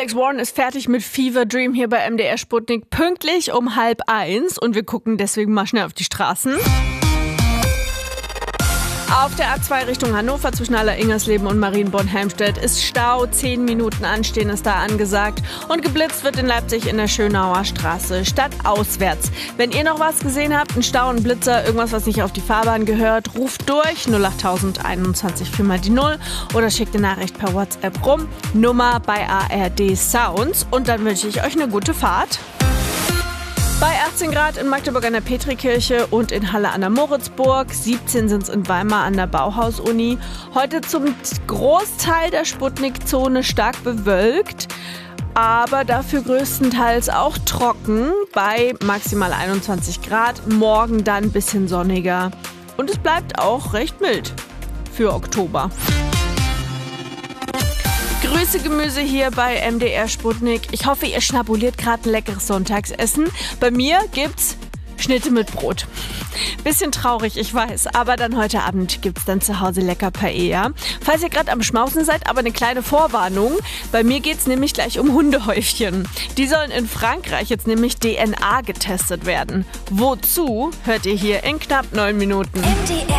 Alex Warren ist fertig mit Fever Dream hier bei MDR Sputnik pünktlich um 12:30 und wir gucken deswegen mal schnell auf die Straßen. Auf der A2 Richtung Hannover zwischen Aller-Ingersleben und Marienborn-Helmstedt ist Stau. 10 Minuten Anstehen ist da angesagt. Und geblitzt wird in Leipzig in der Schönauer Straße stadtauswärts. Wenn ihr noch was gesehen habt, ein Stau, ein Blitzer, irgendwas, was nicht auf die Fahrbahn gehört, ruft durch 08000 21 4 mal die 0 oder schickt eine Nachricht per WhatsApp rum. Nummer bei ARD Sounds. Und dann wünsche ich euch eine gute Fahrt. Bei 18 Grad in Magdeburg an der Petrikirche und in Halle an der Moritzburg. 17 sind es in Weimar an der Bauhaus-Uni. Heute zum Großteil der Sputnik-Zone stark bewölkt, aber dafür größtenteils auch trocken bei maximal 21 Grad. Morgen dann ein bisschen sonniger. Und es bleibt auch recht mild für Oktober. Grüße Gemüse hier bei MDR Sputnik. Ich hoffe, ihr schnabuliert gerade ein leckeres Sonntagsessen. Bei mir gibt's Schnitte mit Brot. Bisschen traurig, ich weiß, aber dann heute Abend gibt's dann zu Hause lecker Paella. Falls ihr gerade am Schmausen seid, aber eine kleine Vorwarnung. Bei mir geht's nämlich gleich um Hundehäufchen. Die sollen in Frankreich jetzt nämlich DNA getestet werden. Wozu, hört ihr hier in knapp 9 Minuten.